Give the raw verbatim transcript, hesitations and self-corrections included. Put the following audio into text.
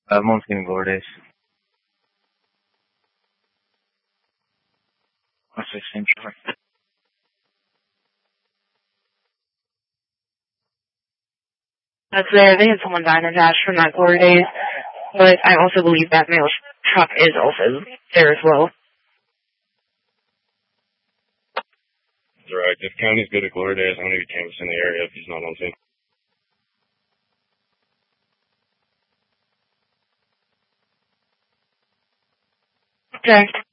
Uh, mostly in Glory days. What's the same short? That's there. They had someone die in their dash from that Glory days. But I also believe that mail truck is also there as well. That's right. If County's good at Glory days, I'm going to be canvassing the area if he's not on scene. Okay.